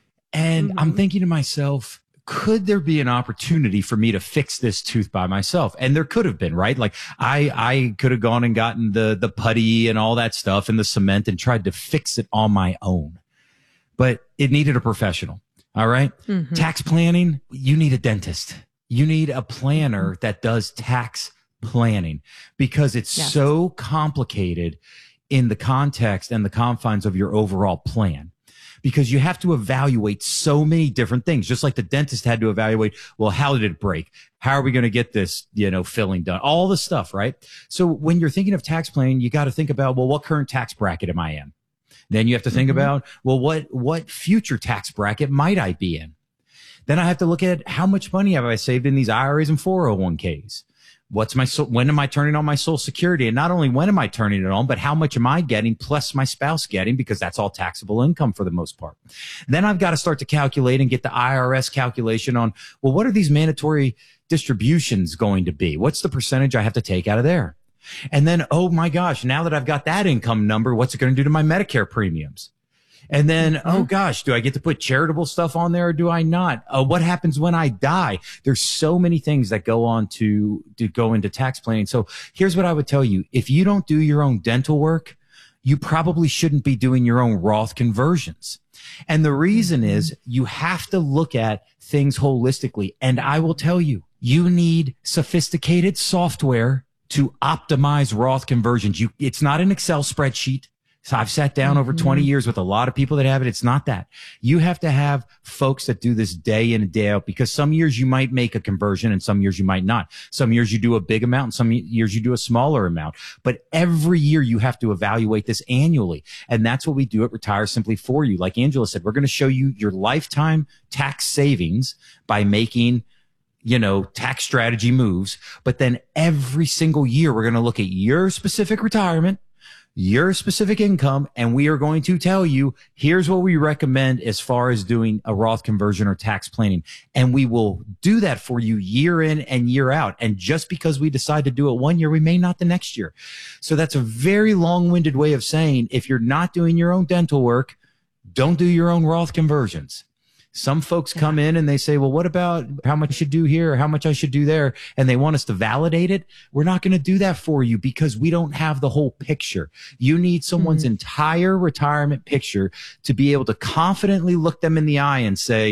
and mm-hmm. I'm thinking to myself, could there be an opportunity for me to fix this tooth by myself? And there could have been, right? Like I, I could have gone and gotten the, the putty and all that stuff and the cement and tried to fix it on my own, but it needed a professional. All right. Mm-hmm. Tax planning. You need a dentist. You need a planner that does tax planning because it's yes. so complicated in the context and the confines of your overall plan. Because you have to evaluate so many different things, just like the dentist had to evaluate, well, how did it break? How are we going to get this, you know, filling done? All the stuff, right? So when you're thinking of tax planning, you got to think about, well, what current tax bracket am I in? Then you have to think mm-hmm. about, well, what, what future tax bracket might I be in? Then I have to look at how much money have I saved in these I R As and four oh one Ks? What's my, when am I turning on my Social Security? And not only when am I turning it on, but how much am I getting plus my spouse getting? Because that's all taxable income for the most part. Then I've got to start to calculate and get the I R S calculation on, well, what are these mandatory distributions going to be? What's the percentage I have to take out of there? And then, oh my gosh, now that I've got that income number, what's it going to do to my Medicare premiums? And then, mm-hmm. oh gosh, do I get to put charitable stuff on there or do I not? Uh, what happens when I die? There's so many things that go on to, to go into tax planning. So here's what I would tell you. If you don't do your own dental work, you probably shouldn't be doing your own Roth conversions. And the reason mm-hmm. is you have to look at things holistically. And I will tell you, you need sophisticated software to optimize Roth conversions. You, it's not an Excel spreadsheet. So I've sat down over twenty years with a lot of people that have it. It's not that. You have to have folks that do this day in and day out because some years you might make a conversion and some years you might not. Some years you do a big amount and some years you do a smaller amount. But every year you have to evaluate this annually. And that's what we do at Retire Simply for you. Like Angela said, we're going to show you your lifetime tax savings by making you know, tax strategy moves. But then every single year, we're going to look at your specific retirement, your specific income, and we are going to tell you, here's what we recommend as far as doing a Roth conversion or tax planning. And we will do that for you year in and year out. And just because we decide to do it one year, we may not the next year. So that's a very long-winded way of saying, if you're not doing your own dental work, don't do your own Roth conversions. Some folks come in and they say, well, what about how much I should do here or how much I should do there? And they want us to validate it. We're not going to do that for you because we don't have the whole picture. You need someone's mm-hmm. entire retirement picture to be able to confidently look them in the eye and say,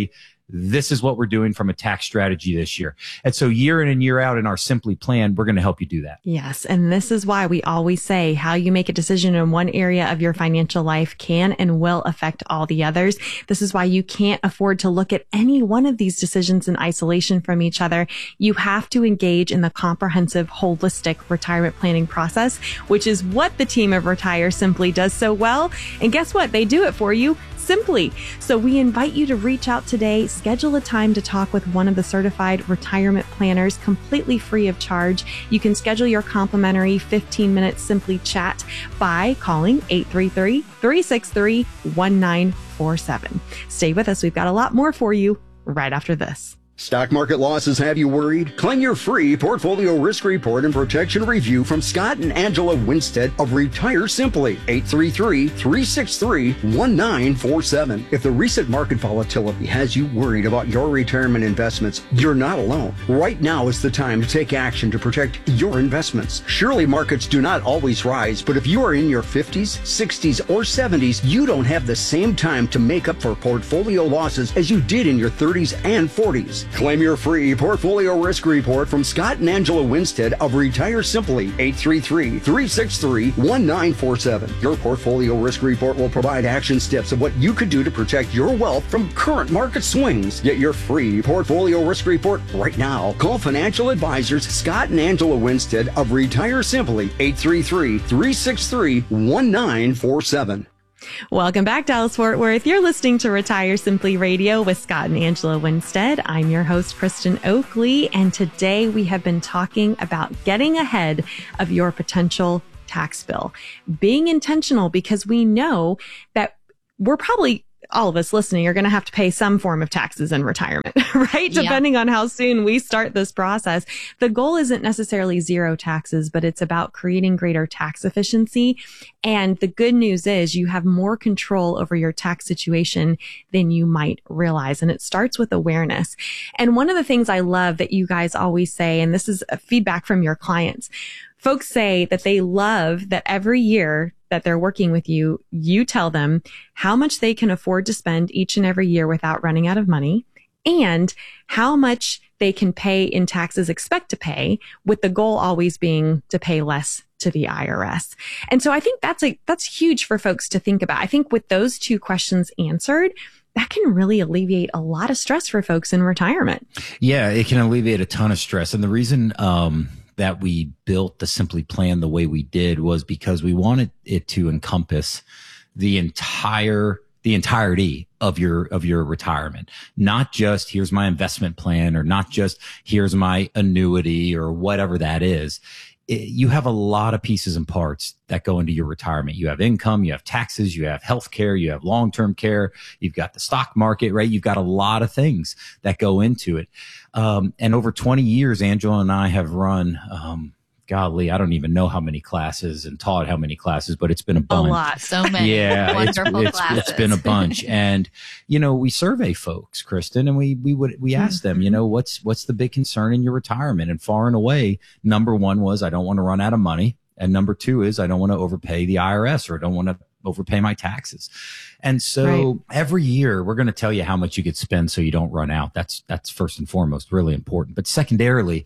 this is what we're doing from a tax strategy this year. And so year in and year out in our Simply plan, we're going to help you do that. Yes. And this is why we always say how you make a decision in one area of your financial life can and will affect all the others. This is why you can't afford to look at any one of these decisions in isolation from each other. You have to engage in the comprehensive, holistic retirement planning process, which is what the team of Retire Simply does so well. And guess what? They do it for you simply. So we invite you to reach out today, schedule a time to talk with one of the certified retirement planners completely free of charge. You can schedule your complimentary fifteen minute Simply chat by calling eight three three, three six three, one nine four seven. Stay with us. We've got a lot more for you right after this. Stock market losses have you worried? Claim your free portfolio risk report and protection review from Scott and Angela Winstead of Retire Simply. eight three three, three six three, one nine four seven. If the recent market volatility has you worried about your retirement investments, you're not alone. Right now is the time to take action to protect your investments. Surely markets do not always rise, but if you are in your fifties, sixties, or seventies, you don't have the same time to make up for portfolio losses as you did in your thirties and forties. Claim your free portfolio risk report from Scott and Angela Winstead of Retire Simply. eight three three, three six three, one nine four seven. Your portfolio risk report will provide action steps of what you could do to protect your wealth from current market swings. Get your free portfolio risk report right now. Call financial advisors Scott and Angela Winstead of Retire Simply. eight three three, three six three, one nine four seven. Welcome back, Dallas Fort Worth. You're listening to Retire Simply Radio with Scott and Angela Winstead. I'm your host, Kristen Oakley, and today we have been talking about getting ahead of your potential tax bill. Being intentional, because we know that we're probably, all of us listening, are going to have to pay some form of taxes in retirement, right? Yeah. Depending on how soon we start this process. The goal isn't necessarily zero taxes, but it's about creating greater tax efficiency. And the good news is you have more control over your tax situation than you might realize. And it starts with awareness. And one of the things I love that you guys always say, and this is a feedback from your clients, folks say that they love that every year that they're working with you, you tell them how much they can afford to spend each and every year without running out of money, and how much they can pay in taxes, expect to pay, with the goal always being to pay less to the I R S. And so I think that's a, that's huge for folks to think about. I think with those two questions answered, that can really alleviate a lot of stress for folks in retirement. Yeah, it can alleviate a ton of stress. And the reason, um, that we built the Simply plan the way we did was because we wanted it to encompass the entire, the entirety of your, of your retirement. Not just here's my investment plan, or not just here's my annuity, or whatever that is. It, you have a lot of pieces and parts that go into your retirement. You have income, you have taxes, you have healthcare, you have long-term care, you've got the stock market, right? You've got a lot of things that go into it. Um, and over twenty years, Angela and I have run, um, golly, I don't even know how many classes and taught how many classes, but it's been a bunch. A lot. So many. Yeah. Wonderful it's, it's, classes. It's been a bunch. And, you know, we survey folks, Kristen, and we, we would, we asked them, you know, what's, what's the big concern in your retirement? And far and away, number one was, I don't want to run out of money. And number two is, I don't want to overpay the I R S, or I don't want to overpay my taxes. And so right. every year we're going to tell you how much you could spend so you don't run out. That's, that's first and foremost really important. But secondarily,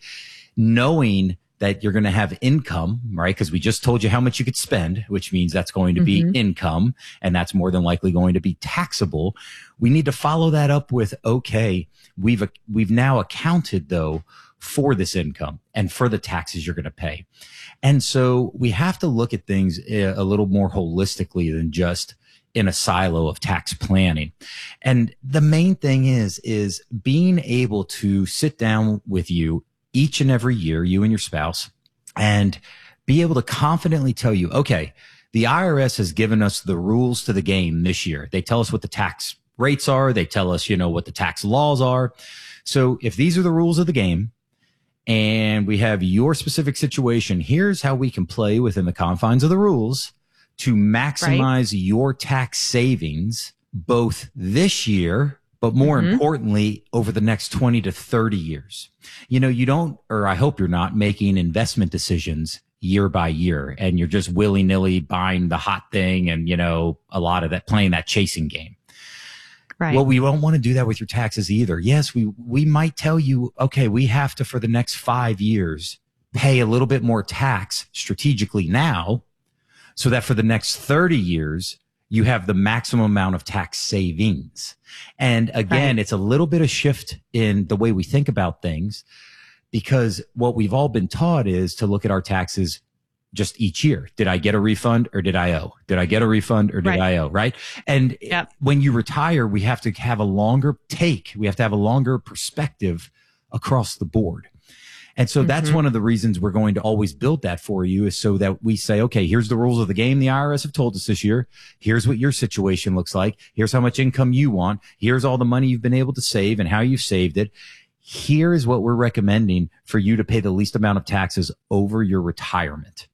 knowing that you're going to have income, right? Because we just told you how much you could spend, which means that's going to be mm-hmm. income, and that's more than likely going to be taxable. We need to follow that up with, okay, we've, we've now accounted though for this income and for the taxes you're going to pay. And so we have to look at things a little more holistically than just in a silo of tax planning. And the main thing is, is being able to sit down with you each and every year, you and your spouse, and be able to confidently tell you, okay, the I R S has given us the rules to the game this year. They tell us what the tax rates are. They tell us, you know, what the tax laws are. So if these are the rules of the game and we have your specific situation, here's how we can play within the confines of the rules to maximize right. your tax savings, both this year, but more mm-hmm. importantly, over the next twenty to thirty years. You know, you don't, or I hope you're not making investment decisions year by year, and you're just willy nilly buying the hot thing and, you know, a lot of that, playing that chasing game. Right. Well, we don't want to do that with your taxes either. Yes, we, we might tell you, okay, we have to, for the next five years, pay a little bit more tax strategically now so that for the next thirty years, you have the maximum amount of tax savings. And again, right. it's a little bit of shift in the way we think about things, because what we've all been taught is to look at our taxes just each year. Did I get a refund or did I owe? Did I get a refund or did right. I owe? Right. And yep. when you retire, we have to have a longer take. We have to have a longer perspective across the board. And so mm-hmm. that's one of the reasons we're going to always build that for you, is so that we say, okay, here's the rules of the game the I R S have told us this year. Here's what your situation looks like. Here's how much income you want. Here's all the money you've been able to save and how you've saved it. Here is what we're recommending for you to pay the least amount of taxes over your retirement.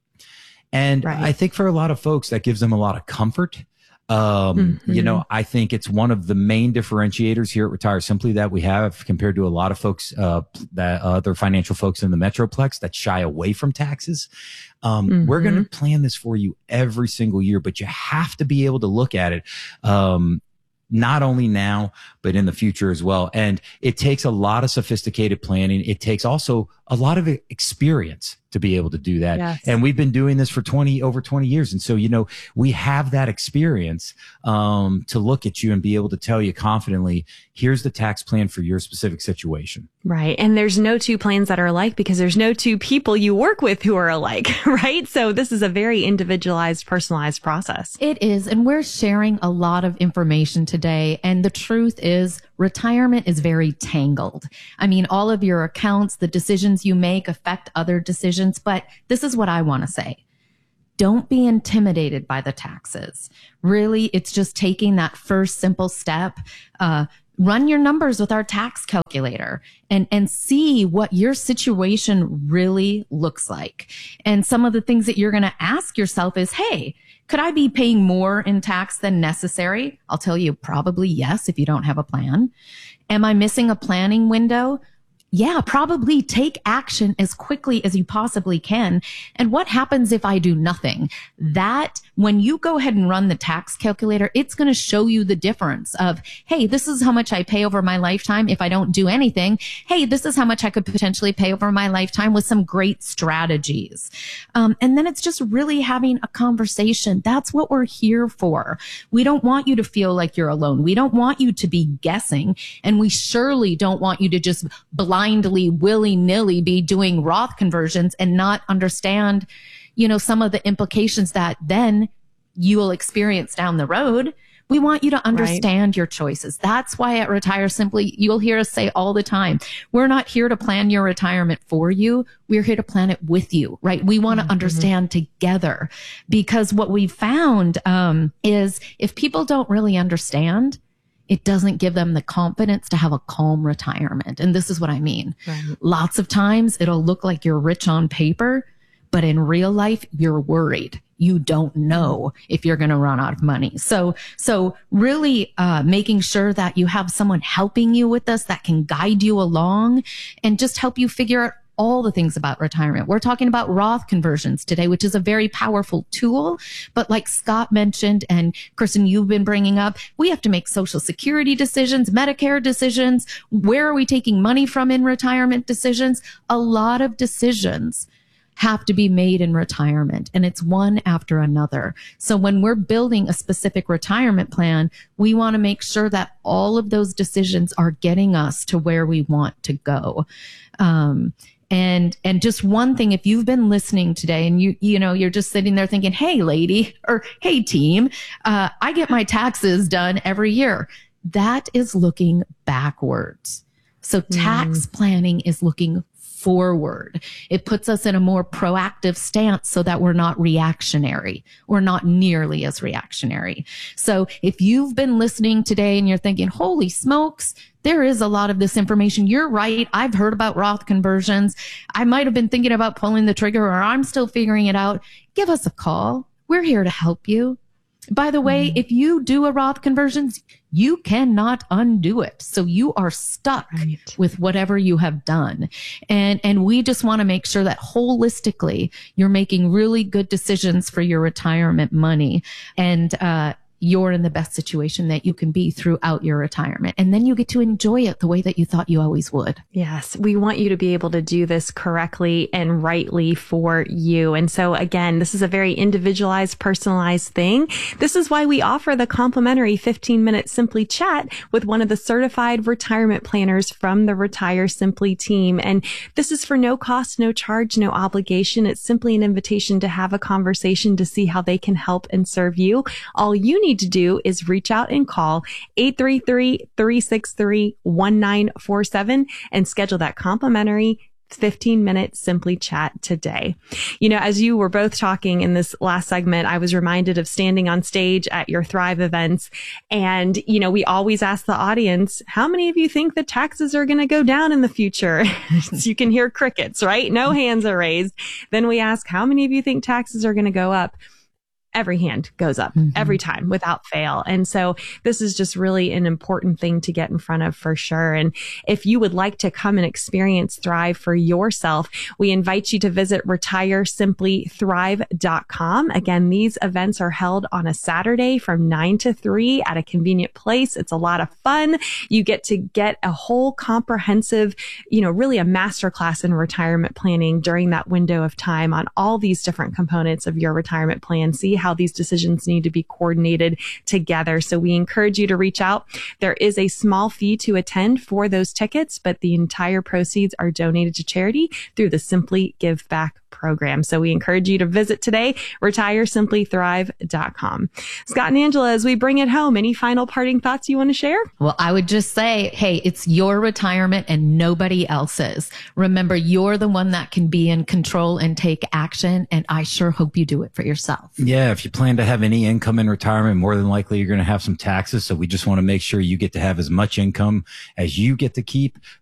And right. I think for a lot of folks, that gives them a lot of comfort. Um, mm-hmm. You know, I think it's one of the main differentiators here at Retire Simply that we have compared to a lot of folks, uh, that other financial folks in the Metroplex that shy away from taxes. Um, mm-hmm. We're going to plan this for you every single year, but you have to be able to look at it, um, not only now, but in the future as well. And it takes a lot of sophisticated planning. It takes also a lot of experience to be able to do that. Yes. And we've been doing this for twenty, over twenty years. And so, you know, we have that experience, um, to look at you and be able to tell you confidently, here's the tax plan for your specific situation. Right. And there's no two plans that are alike because there's no two people you work with who are alike, right? So this is a very individualized, personalized process. It is. And we're sharing a lot of information today. And the truth is, retirement is very tangled. I mean, all of your accounts, the decisions you make affect other decisions. But this is what I want to say. Don't be intimidated by the taxes. Really, it's just taking that first simple step. Uh, run your numbers with our tax calculator and, and see what your situation really looks like. And some of the things that you're going to ask yourself is, hey, could I be paying more in tax than necessary? I'll tell you probably yes, if you don't have a plan. Am I missing a planning window? Yeah, probably take action as quickly as you possibly can. And what happens if I do nothing? That when you go ahead and run the tax calculator, it's going to show you the difference of, hey, this is how much I pay over my lifetime if I don't do anything. Hey, this is how much I could potentially pay over my lifetime with some great strategies. Um, and then it's just really having a conversation. That's what we're here for. We don't want you to feel like you're alone. We don't want you to be guessing. And we surely don't want you to just blind blindly, willy-nilly be doing Roth conversions and not understand, you know, some of the implications that then you will experience down the road. We want you to understand right. your choices. That's why at Retire Simply, you'll hear us say all the time, we're not here to plan your retirement for you. We're here to plan it with you, right? We want to mm-hmm. understand together, because what we've found um, is if people don't really understand, it doesn't give them the confidence to have a calm retirement. And this is what I mean. Right. Lots of times it'll look like you're rich on paper, but in real life, you're worried. You don't know if you're going to run out of money. So, so really, uh, making sure that you have someone helping you with this that can guide you along and just help you figure out all the things about retirement. We're talking about Roth conversions today, which is a very powerful tool. But like Scott mentioned, and Kristen, you've been bringing up, we have to make Social Security decisions, Medicare decisions. Where are we taking money from in retirement decisions? A lot of decisions have to be made in retirement, and it's one after another. So when we're building a specific retirement plan, we want to make sure that all of those decisions are getting us to where we want to go. Um, And, and just one thing, if you've been listening today and you, you know, you're just sitting there thinking, hey, lady, or hey, team, uh, I get my taxes done every year. That is looking backwards. So tax mm. planning is looking forward. It puts us in a more proactive stance so that we're not reactionary. We're not nearly as reactionary. So if you've been listening today and you're thinking, holy smokes, there is a lot of this information. You're right. I've heard about Roth conversions. I might have been thinking about pulling the trigger, or I'm still figuring it out. Give us a call. We're here to help you. By the way, mm. if you do a Roth conversions, you cannot undo it. So you are stuck right. with whatever you have done. And, and we just want to make sure that holistically you're making really good decisions for your retirement money. And, uh, you're in the best situation that you can be throughout your retirement. And then you get to enjoy it the way that you thought you always would. Yes, we want you to be able to do this correctly and rightly for you. And so again, this is a very individualized, personalized thing. This is why we offer the complimentary fifteen minute Simply chat with one of the certified retirement planners from the Retire Simply team. And this is for no cost, no charge, no obligation. It's simply an invitation to have a conversation to see how they can help and serve you. All you need to do is reach out and call eight three three, three six three, one nine four seven and schedule that complimentary fifteen minute Simply chat today. You know, as you were both talking in this last segment, I was reminded of standing on stage at your Thrive events. And, you know, we always ask the audience, how many of you think that taxes are going to go down in the future? So you can hear crickets, right? No hands are raised. Then we ask, how many of you think taxes are going to go up? Every hand goes up mm-hmm. every time without fail. And so this is just really an important thing to get in front of for sure. And if you would like to come and experience Thrive for yourself, we invite you to visit retire simply thrive dot com. Again, these events are held on a Saturday from nine to three at a convenient place. It's a lot of fun. You get to get a whole comprehensive, you know, really a masterclass in retirement planning during that window of time on all these different components of your retirement plan. See how these decisions need to be coordinated together. So we encourage you to reach out. There is a small fee to attend for those tickets, but the entire proceeds are donated to charity through the Simply Give Back program. So we encourage you to visit today, retire simply thrive dot com. Scott and Angela, as we bring it home, any final parting thoughts you want to share? Well, I would just say, hey, it's your retirement and nobody else's. Remember, you're the one that can be in control and take action. And I sure hope you do it for yourself. Yeah. If you plan to have any income in retirement, more than likely you're going to have some taxes. So we just want to make sure you get to have as much income as you get to keep.